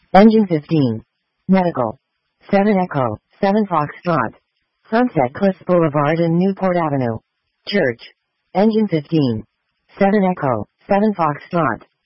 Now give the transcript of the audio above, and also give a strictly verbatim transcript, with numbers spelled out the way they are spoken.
Engine fifteen. Medical. seven Echo, seven Foxtrot. Sunset Cliffs Boulevard and Newport Avenue. Church. Engine fifteen. seven Echo, seven Foxtrot.